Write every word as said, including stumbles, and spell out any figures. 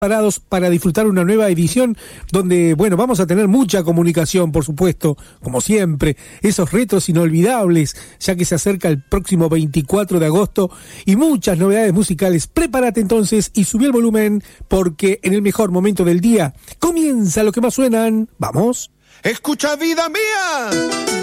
Parados para disfrutar una nueva edición donde, bueno, vamos a tener mucha comunicación, por supuesto, como siempre, esos retos inolvidables, ya que se acerca el próximo veinticuatro de agosto y muchas novedades musicales. Prepárate entonces y subí el volumen porque en el mejor momento del día comienza lo que más suenan. ¡Vamos! ¡Escucha, vida mía!